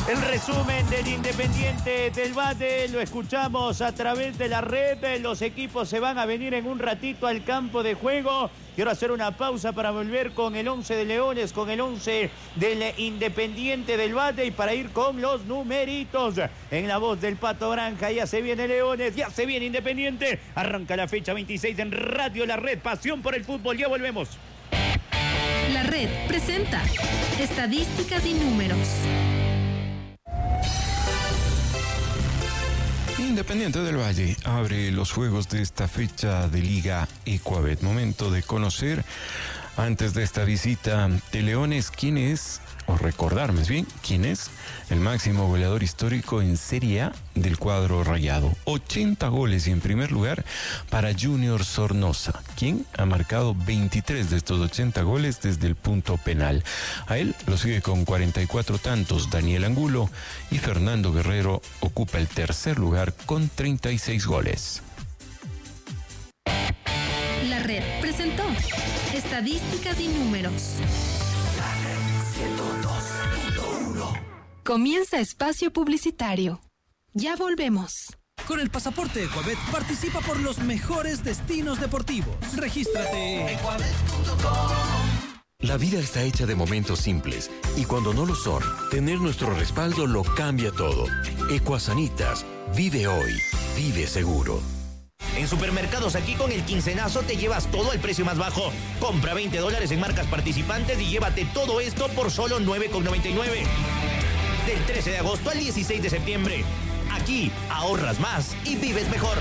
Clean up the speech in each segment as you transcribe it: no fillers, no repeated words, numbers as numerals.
El resumen del Independiente del Valle lo escuchamos a través de la red. Los equipos se van a venir en un ratito al campo de juego. Quiero hacer una pausa para volver con el 11 de Leones, con el 11 del Independiente del Valle y para ir con los numeritos. En la voz del Pato Granja, ya se viene Leones, ya se viene Independiente. Arranca la fecha 26 en Radio La Red. Pasión por el fútbol, ya volvemos. La Red presenta estadísticas y números. Independiente del Valle abre los juegos de esta fecha de Liga Ecuabet. Momento de conocer, antes de esta visita de Leones, quién es, o recordar más bien, quién es el máximo goleador histórico en Serie A del cuadro rayado. 80 goles y en primer lugar para Junior Sornosa, quien ha marcado 23 de estos 80 goles desde el punto penal. A él lo sigue con 44 tantos Daniel Angulo y Fernando Guerrero ocupa el tercer lugar con 36 goles. La Red presentó estadísticas y números. Comienza espacio publicitario. Ya volvemos. Con el pasaporte Ecuabet participa por los mejores destinos deportivos. Regístrate. La vida está hecha de momentos simples y cuando no lo son, tener nuestro respaldo lo cambia todo. Ecuasanitas, vive hoy, vive seguro. En Supermercados Aquí con el quincenazo te llevas todo al precio más bajo. Compra $20 en marcas participantes y llévate todo esto por solo $9,99. Del 13 de agosto al 16 de septiembre. Aquí ahorras más y vives mejor.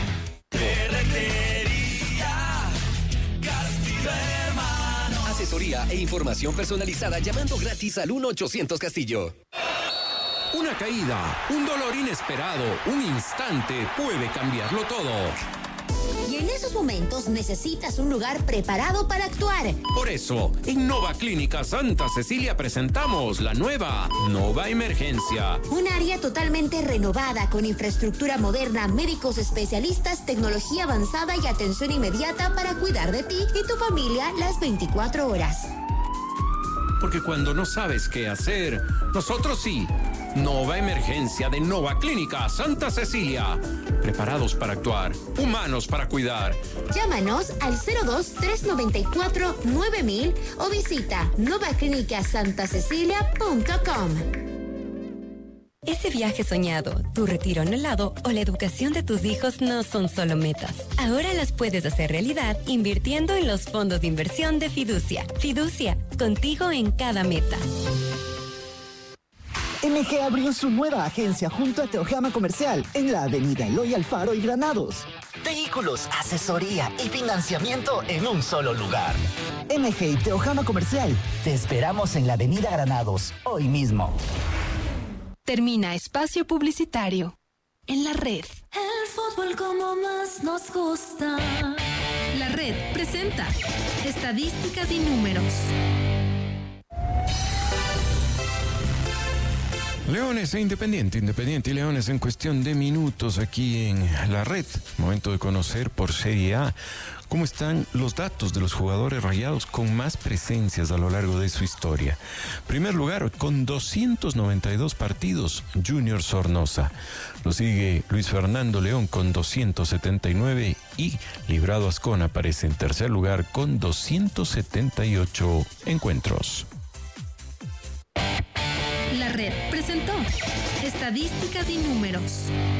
Asesoría e información personalizada llamando gratis al 1-800 Castillo. Una caída, un dolor inesperado, un instante puede cambiarlo todo. Y en esos momentos necesitas un lugar preparado para actuar. Por eso, en Nova Clínica Santa Cecilia presentamos la nueva Nova Emergencia. Un área totalmente renovada con infraestructura moderna, médicos especialistas, tecnología avanzada y atención inmediata para cuidar de ti y tu familia las 24 horas. Porque cuando no sabes qué hacer, nosotros sí. Nova Emergencia de Nova Clínica Santa Cecilia. Preparados para actuar, humanos para cuidar. Llámanos al 02-394-9000 o visita novaclinicasantaCecilia.com. Ese viaje soñado, tu retiro anhelado o la educación de tus hijos no son solo metas. Ahora las puedes hacer realidad invirtiendo en los fondos de inversión de Fiducia. Fiducia, contigo en cada meta. MG abrió su nueva agencia junto a Teojama Comercial en la avenida Eloy Alfaro y Granados. Vehículos, asesoría y financiamiento en un solo lugar. MG y Teojama Comercial. Te esperamos en la avenida Granados, hoy mismo. Termina espacio publicitario. En la red. El fútbol como más nos gusta. La Red presenta estadísticas y números. Leones e Independiente y Leones en cuestión de minutos aquí en La Red. Momento de conocer por Serie A cómo están los datos de los jugadores rayados con más presencias a lo largo de su historia. Primer lugar, con 292 partidos, Junior Sornosa. Lo sigue Luis Fernando León con 279 y Librado Ascona aparece en tercer lugar con 278 encuentros. La Red presentó estadísticas y números.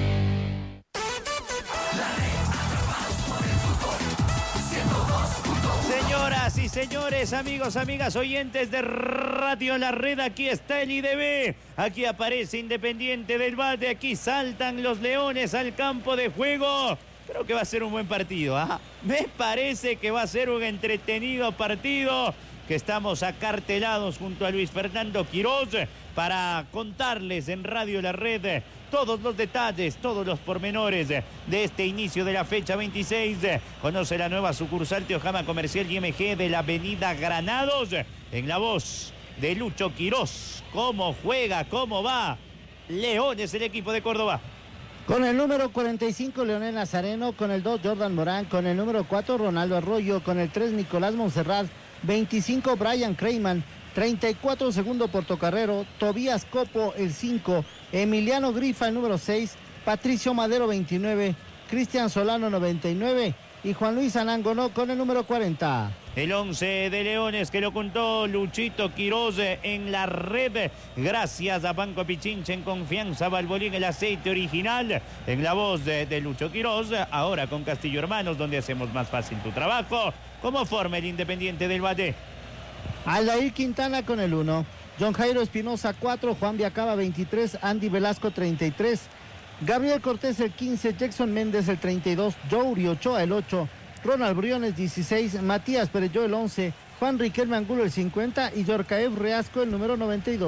Señoras y señores, amigos, amigas, oyentes de Radio La Red, aquí está el IDB, aquí aparece Independiente del Valle, aquí saltan los Leones al campo de juego. Creo que va a ser un buen partido, ¿ah? Me parece que va a ser un entretenido partido, que estamos acartelados junto a Luis Fernando Quiroz para contarles en Radio La Red todos los detalles, todos los pormenores de este inicio de la fecha 26. Conoce la nueva sucursal Teojama Comercial IMG de la avenida Granados, en la voz de Lucho Quiroz. ¿Cómo juega? ¿Cómo va? Leones, el equipo de Córdoba. Con el número 45, Leonel Nazareno. Con el 2, Jordan Morán. Con el número 4, Ronaldo Arroyo. Con el 3, Nicolás Monserrat. 25, Brian Creyman. 34 segundo portocarrero, Tobías Copo el 5, Emiliano Grifa el número 6, Patricio Madero 29, Cristian Solano 99 y Juan Luis Anangonó con el número 40. El 11 de Leones que lo contó Luchito Quiroz en la red. Gracias a Banco Pichincha en confianza, Valvoline, el aceite original. En la voz de Lucho Quiroz, ahora con Castillo Hermanos, donde hacemos más fácil tu trabajo. ¿Cómo forma el Independiente del Valle? Aldair Quintana con el 1, John Jairo Espinosa 4, Juan Viacaba 23, Andy Velasco 33, Gabriel Cortés el 15, Jackson Méndez el 32, Jouri Ochoa el 8, Ronald Briones 16, Matías Pereyó el 11, Juan Riquelme Angulo el 50 y Yorcaev Reasco el número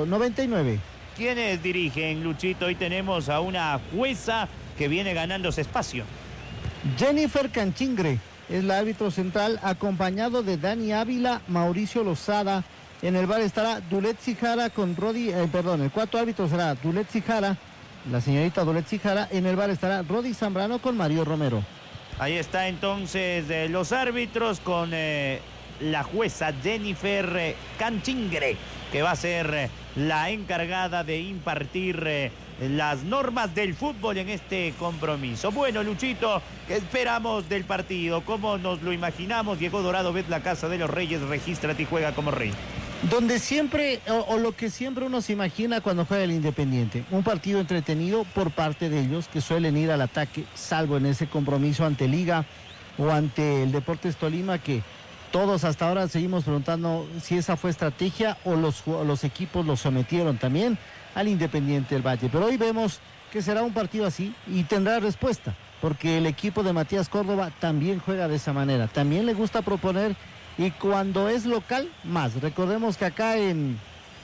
99. ¿Quiénes dirigen, Luchito? Hoy tenemos a una jueza que viene ganándose espacio. Jennifer Canchingre es la árbitro central, acompañado de Dani Ávila, Mauricio Lozada. En el bar estará Dulet Sijara con el cuarto árbitro será Dulet Sijara, la señorita Dulet Sijara. En el bar estará Rodi Zambrano con Mario Romero. Ahí está entonces los árbitros con la jueza Jennifer Canchingre, que va a ser la encargada de impartir las normas del fútbol en este compromiso. Bueno, Luchito, ¿qué esperamos del partido? ¿Cómo nos lo imaginamos? Llegó Dorado, ves la Casa de los Reyes, regístrate y juega como rey. Donde siempre, o lo que siempre uno se imagina cuando juega el Independiente, un partido entretenido por parte de ellos, que suelen ir al ataque, salvo en ese compromiso ante Liga o ante el Deportes Tolima, que todos hasta ahora seguimos preguntando si esa fue estrategia o los equipos los sometieron también al Independiente del Valle. Pero hoy vemos que será un partido así y tendrá respuesta, porque el equipo de Matías Córdoba también juega de esa manera, también le gusta proponer. Y cuando es local, más. Recordemos que acá en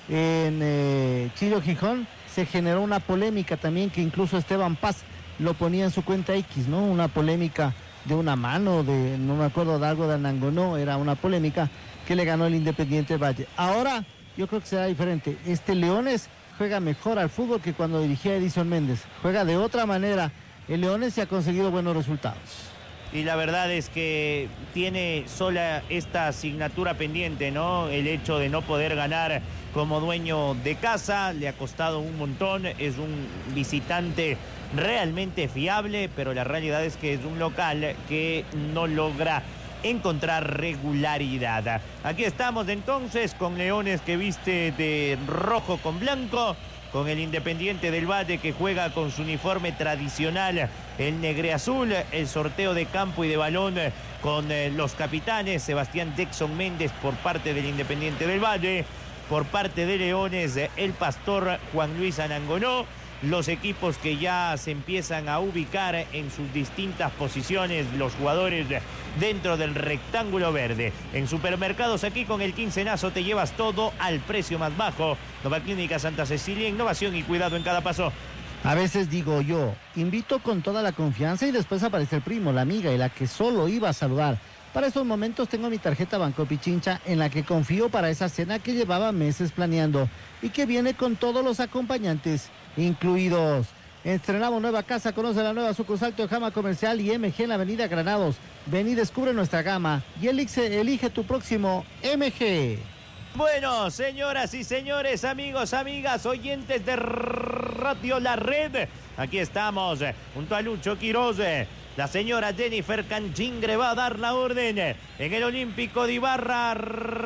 Chillo Gijón se generó una polémica también, que incluso Esteban Paz lo ponía en su cuenta X, ¿no? Una polémica de una mano, no me acuerdo, de algo de Anangonó, era una polémica que le ganó el Independiente Valle. Ahora yo creo que será diferente. Leones juega mejor al fútbol que cuando dirigía Edison Méndez. Juega de otra manera el Leones y ha conseguido buenos resultados. Y la verdad es que tiene sola esta asignatura pendiente, ¿no? El hecho de no poder ganar como dueño de casa, le ha costado un montón, es un visitante realmente fiable, pero la realidad es que es un local que no logra encontrar regularidad. Aquí estamos entonces con Leones, que viste de rojo con blanco, con el Independiente del Valle, que juega con su uniforme tradicional, el negreazul. El sorteo de campo y de balón con los capitanes, Sebastián Jackson Méndez por parte del Independiente del Valle, por parte de Leones, el pastor Juan Luis Anangonó. Los equipos que ya se empiezan a ubicar en sus distintas posiciones, los jugadores dentro del rectángulo verde. En supermercados, aquí con el quincenazo te llevas todo al precio más bajo. Nova Clínica Santa Cecilia, innovación y cuidado en cada paso. A veces digo yo, invito con toda la confianza y después aparece el primo, la amiga y la que solo iba a saludar. Para estos momentos tengo mi tarjeta Banco Pichincha, en la que confío para esa cena que llevaba meses planeando y que viene con todos los acompañantes incluidos. Estrenamos nueva casa, conoce la nueva sucursal Teojama Comercial y MG en la avenida Granados. Ven y descubre nuestra gama y elige tu próximo MG. Bueno, señoras y señores, amigos, amigas, oyentes de Radio La Red, aquí estamos junto a Lucho Quiroz. La señora Jennifer Canchingre va a dar la orden en el Olímpico de Ibarra.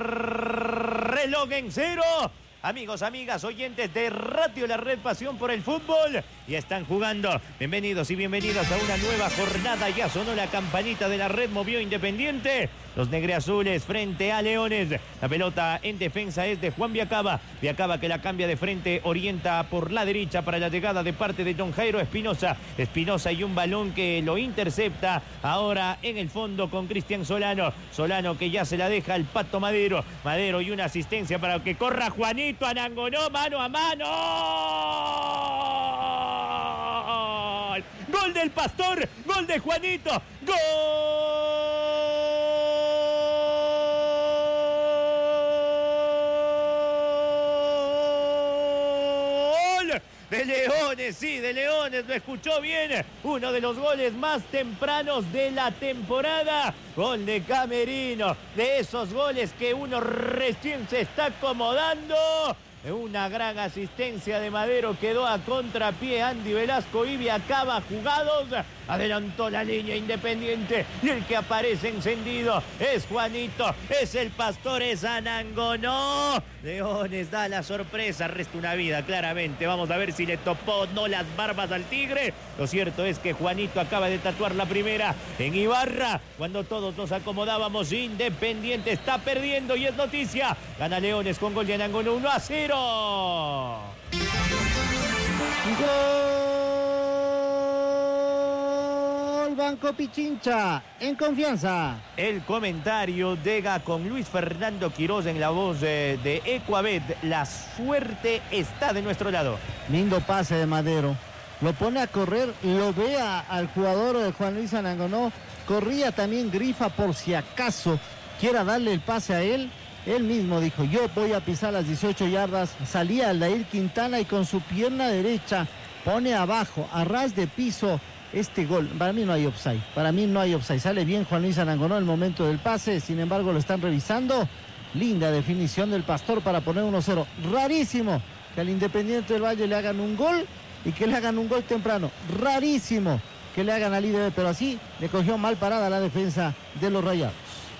Reloj en cero. Amigos, amigas, oyentes de Radio La Red, pasión por el fútbol. Y están jugando. Bienvenidos y bienvenidas a una nueva jornada. Ya sonó la campanita de la red, movió Independiente. Los negreazules frente a Leones. La pelota en defensa es de Juan Viacaba. Viacaba, que la cambia de frente, orienta por la derecha para la llegada de parte de John Jairo Espinosa. Espinosa y un balón que lo intercepta ahora en el fondo con Cristian Solano. Solano, que ya se la deja al Pato Madero. Madero, y una asistencia para que corra Juanito Anangonó, mano a mano. Gol del Pastor, gol de Juanito, gol de Leones, sí, de Leones, lo escuchó bien. Uno de los goles más tempranos de la temporada. Gol de Camerino, de esos goles que uno recién se está acomodando. Una gran asistencia de Madero, quedó a contrapié Andy Velasco y acaba jugados, adelantó la línea Independiente y el que aparece encendido es Juanito, es el Pastor, es Anangonó. Leones da la sorpresa, resta una vida claramente, vamos a ver si le topó no las barbas al Tigre. Lo cierto es que Juanito acaba de tatuar la primera en Ibarra, cuando todos nos acomodábamos. Independiente está perdiendo y es noticia, gana Leones con gol de Anangonó 1-0. Gol Banco Pichincha, en confianza. El comentario llega con Luis Fernando Quiroz en la voz de Ecuabet. La suerte está de nuestro lado. Lindo pase de Madero. Lo pone a correr, lo ve al jugador Juan Luis Anangonó. Corría también Grifa por si acaso quiera darle el pase a él. Él mismo dijo, yo voy a pisar las 18 yardas. Salía Aldair Quintana y con su pierna derecha pone abajo, a ras de piso, este gol. Para mí no hay offside. Para mí no hay offside. Sale bien Juan Luis Anangonó en el momento del pase. Sin embargo, lo están revisando. Linda definición del Pastor para poner 1-0. Rarísimo que al Independiente del Valle le hagan un gol y que le hagan un gol temprano. Rarísimo que le hagan al IDB, pero así le cogió mal parada la defensa de los Rayados.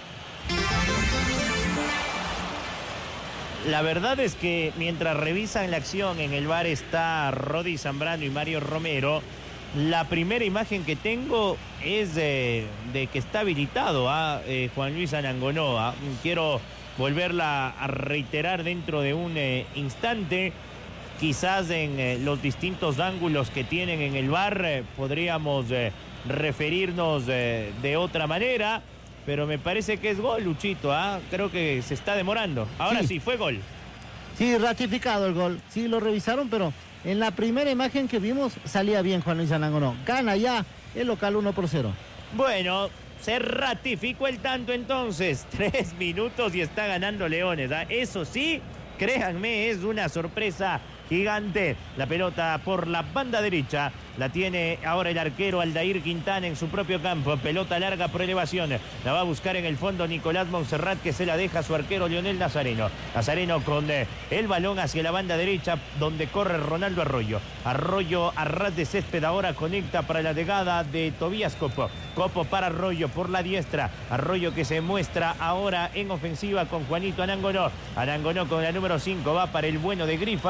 La verdad es que mientras revisan la acción en el VAR está Rodi Zambrano y Mario Romero. La primera imagen que tengo es de que está habilitado a Juan Luis Anangonó. Quiero volverla a reiterar dentro de un instante. Quizás en los distintos ángulos que tienen en el VAR podríamos referirnos de otra manera. Pero me parece que es gol, Luchito. Creo que se está demorando. Ahora sí, fue gol. Sí, ratificado el gol. Sí, lo revisaron, pero en la primera imagen que vimos salía bien Juan Luis Anangonó. Gana ya el local 1-0. Bueno, se ratificó el tanto entonces. 3 minutos y está ganando Leones. Eso sí, créanme, es una sorpresa gigante. La pelota por la banda derecha la tiene ahora el arquero Aldair Quintana en su propio campo. Pelota larga por elevación. La va a buscar en el fondo Nicolás Montserrat, que se la deja a su arquero Leonel Nazareno. Nazareno con el balón hacia la banda derecha, donde corre Ronaldo Arroyo. Arroyo a ras de césped ahora conecta para la llegada de Tobías Copo. Copo para Arroyo por la diestra. Arroyo que se muestra ahora en ofensiva con Juanito Anangonó. Anangonó con la número 5 va para el bueno de Grifa.